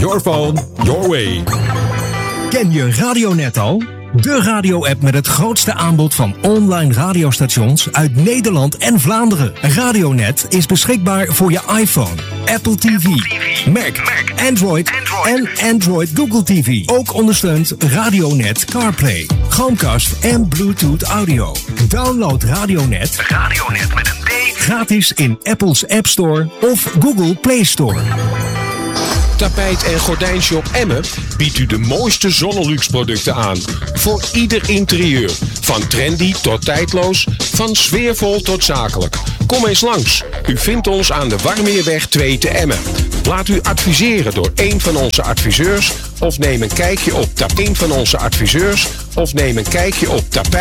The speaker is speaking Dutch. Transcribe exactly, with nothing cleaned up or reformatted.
Your phone, your way. Ken je Radionet al? De radio-app met het grootste aanbod van online radiostations uit Nederland en Vlaanderen. Radionet is beschikbaar voor je iPhone, Apple T V, Mac, Android en Android Google T V. Ook ondersteunt Radionet CarPlay, Chromecast en Bluetooth Audio. Download Radionet, Radionet met een D, gratis in Apple's App Store of Google Play Store. Tapijt- en gordijnshop Emmen biedt u de mooiste Zonnelux producten aan. Voor ieder interieur. Van trendy tot tijdloos, van sfeervol tot zakelijk. Kom eens langs. U vindt ons aan de Warmeerweg twee te Emmen. Laat u adviseren door een van onze adviseurs of neem een kijkje op tap een van onze adviseurs of neem een kijkje op tapijt.